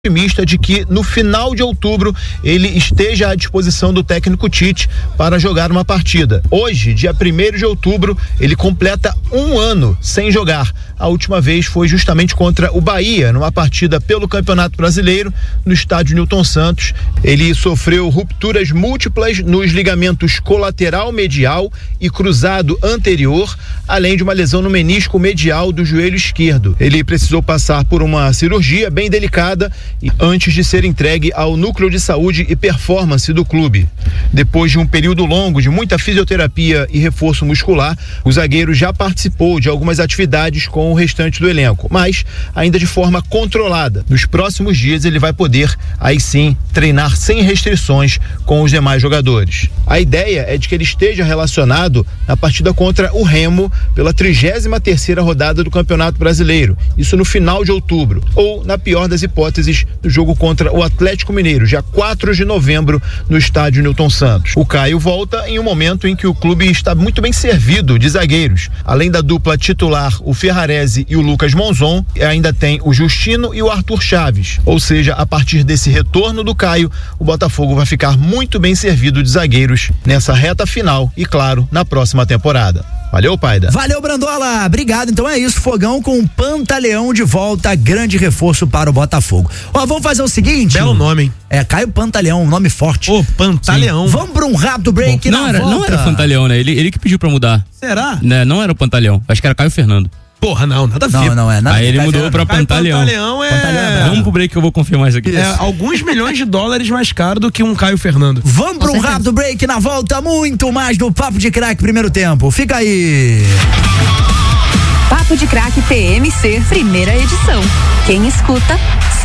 otimista de que no final de outubro ele esteja à disposição do técnico Tite para jogar uma partida. Hoje, dia 1º de outubro, ele completa 1 ano sem jogar. A última vez foi justamente contra o Bahia, numa partida pelo Campeonato Brasileiro, no estádio Newton Santos. Ele sofreu rupturas múltiplas nos ligamentos colateral medial e cruzado anterior, além de uma lesão no menisco medial do joelho esquerdo. Ele precisou passar por uma cirurgia bem delicada e antes de ser entregue ao Núcleo de Saúde e Performance do clube. Depois de um período longo de muita fisioterapia e reforço muscular, o zagueiro já participou de algumas atividades com o restante do elenco, mas ainda de forma controlada. Nos próximos dias ele vai poder, aí sim, treinar sem restrições com os demais jogadores. A ideia é de que ele esteja relacionado na partida contra o Remo pela 33ª rodada do Campeonato Brasileiro, isso no final de outubro, ou, na pior das hipóteses, no jogo contra o Atlético Mineiro, dia 4 de novembro, no estádio Newton Santos. O Caio volta em um momento em que o clube está muito bem servido de zagueiros. Além da dupla titular, o Ferrarese e o Lucas Monzon, ainda tem o Justino e o Arthur Chaves. Ou seja, a partir desse retorno do Caio, o Botafogo vai ficar muito bem servido de zagueiros nessa reta final e, claro, na próxima temporada. Valeu, Paida. Valeu, Brandola. Obrigado. Então é isso, Fogão com o Pantaleão de volta, grande reforço para o Botafogo. Ó, vamos fazer o seguinte. Belo nome, hein? É, Caio Pantaleão, nome forte. Ô, Pantaleão. Sim. Vamos para um rápido break. Bom, não era Pantaleão, né? Ele que pediu pra mudar. Será? Né? Não era o Pantaleão. Acho que era Caio Fernando. Porra, não, nada a ver. Não é nada. Aí ele mudou pra Pantaleão. Pantaleão é... Vamos pro break que eu vou confirmar isso aqui. É alguns milhões de dólares mais caro do que um Caio Fernando. Vamos para um rápido break, na volta muito mais do Papo de Craque primeiro tempo. Fica aí. Papo de Craque PMC, primeira edição. Quem escuta